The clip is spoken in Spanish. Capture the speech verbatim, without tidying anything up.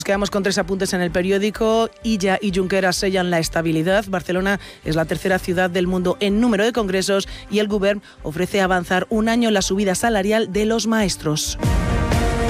Nos quedamos con tres apuntes en el periódico. Illa y Junqueras sellan la estabilidad. Barcelona es la tercera ciudad del mundo en número de congresos y el Govern ofrece avanzar un año en la subida salarial de los maestros.